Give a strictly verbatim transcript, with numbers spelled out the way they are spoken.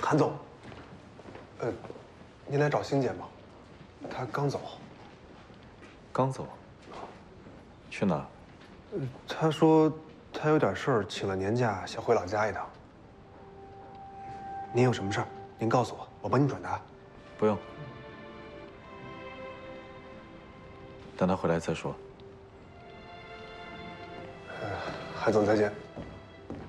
韩总，呃，您来找星姐吗？她刚走。 刚走？去哪？ 呃，她说她有点事儿，请了年假，想回老家一趟。您有什么事儿，您告诉我，我帮您转达。 不用，等他回来再说。 呃，韩总再见。